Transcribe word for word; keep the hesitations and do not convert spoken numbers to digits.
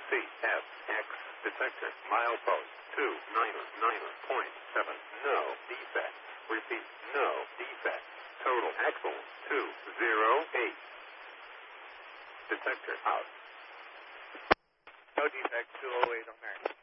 C F X detector milepost two nine nine point seven. No defect. Repeat, no defect. Total axle two zero eight. Detector out. No defect, two oh eight on there.